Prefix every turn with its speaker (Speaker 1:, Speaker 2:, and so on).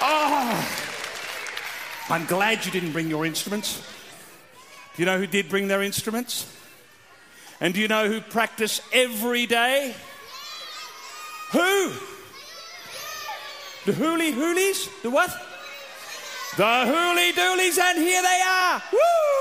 Speaker 1: Oh, I'm glad you didn't bring your instruments. Do you know who did bring their instruments? And do you know who practice every day? Who? The hooly hoolies? The what? The hooly doolies, and here they are. Woo!